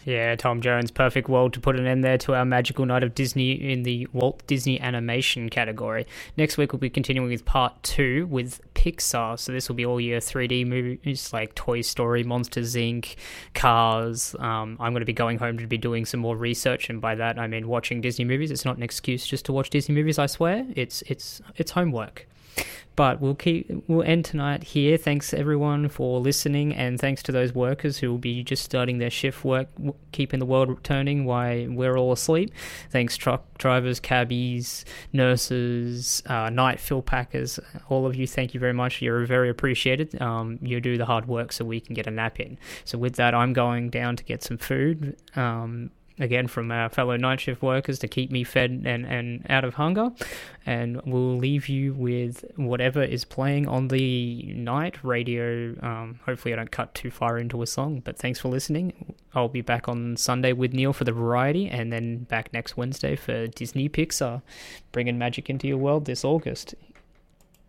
Yeah, Tom Jones, perfect world to put an end there to our magical night of Disney in the Walt Disney Animation category. Next week we'll be continuing with part 2 with Pixar. So this will be all your 3D movies like Toy Story, Monsters Inc., Cars. I'm going to be going home to be doing some more research, and by that I mean watching Disney movies. It's not an excuse just to watch Disney movies, I swear. It's homework. But we'll end tonight here. Thanks everyone for listening, and thanks to those workers who will be just starting their shift work, keeping the world turning while we're all asleep. Thanks truck drivers, cabbies, nurses, night fill packers, all of you. Thank you very much. You're very appreciated. You do the hard work so we can get a nap in. So with that, I'm going down to get some food. Again, from our fellow night shift workers to keep me fed and out of hunger. And we'll leave you with whatever is playing on the night radio. Hopefully I don't cut too far into a song, but thanks for listening. I'll be back on Sunday with Neil for the variety, and then back next Wednesday for Disney Pixar, bringing magic into your world this August.